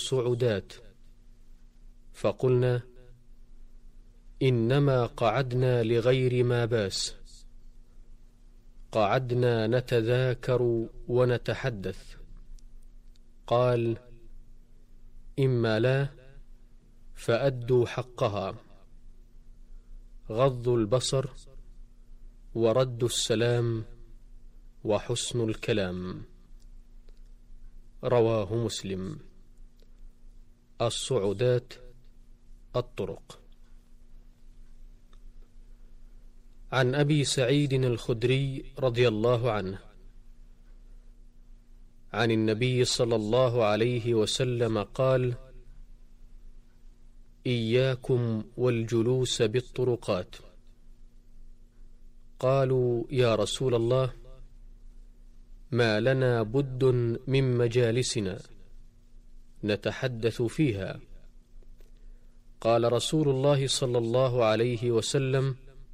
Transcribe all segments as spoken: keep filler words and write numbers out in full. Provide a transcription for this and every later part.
الصعودات، فقلنا: إنما قعدنا لغير ما باس، قعدنا نتذاكر ونتحدث. قال: إما لا فأدوا حقها: غض البصر، ورد السلام، وحسن الكلام. رواه مسلم. الصعودات الطرق. عن أبي سعيد الخدري رضي الله عنه عن النبي صلى الله عليه وسلم قال: إياكم والجلوس بالطرقات. قالوا: يا رسول الله، ما لنا بد من مجالسنا نتحدث فيها. قال رسول الله صلى الله عليه وسلم: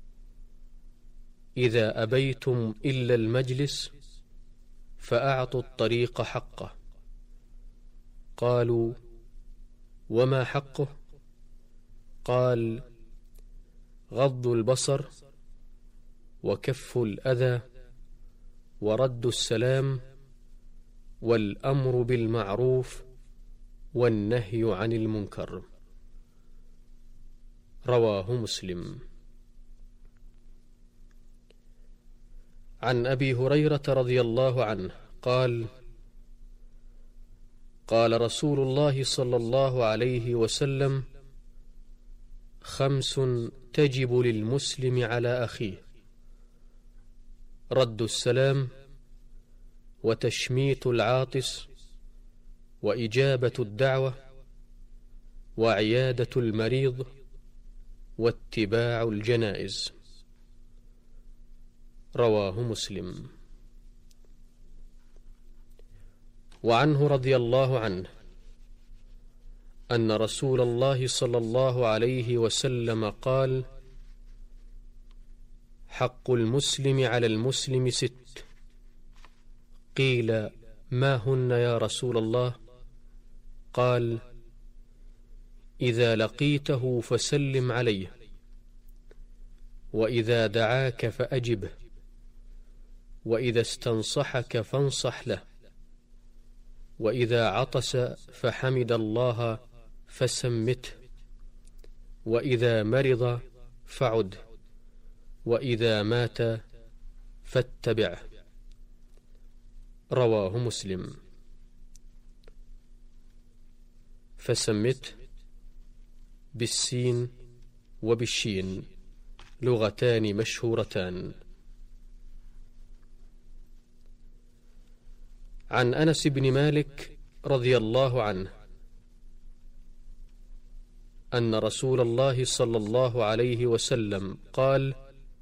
إذا أبيتم إلا المجلس فأعطوا الطريق حقه. قالوا: وما حقه؟ قال: غض البصر، وكف الأذى، ورد السلام، والأمر بالمعروف، والنهي عن المنكر. رواه مسلم. عن أبي هريرة رضي الله عنه قال: قال رسول الله صلى الله عليه وسلم: خمس تجب للمسلم على أخيه: رد السلام، وتشميت العاطس، وإجابة الدعوة، وعيادة المريض، واتباع الجنائز. رواه مسلم. وعنه رضي الله عنه أن رسول الله صلى الله عليه وسلم قال: حق المسلم على المسلم ست. قيل: ما هن يا رسول الله؟ قال: إذا لقيته فسلم عليه، وإذا دعاك فأجبه، وإذا استنصحك فانصح له، وإذا عطس فحمد الله فسمته، وإذا مرض فعد، وإذا مات فاتبعه. رواه مسلم. فسمته بالسين وبالشين، لغتان مشهورتان. عن أنس بن مالك رضي الله عنه أن رسول الله صلى الله عليه وسلم قال: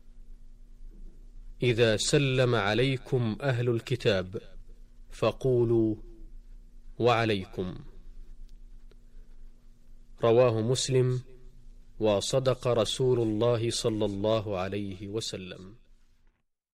إذا سلم عليكم أهل الكتاب فقولوا: وعليكم. رواه مسلم. وصدق رسول الله صلى الله عليه وسلم.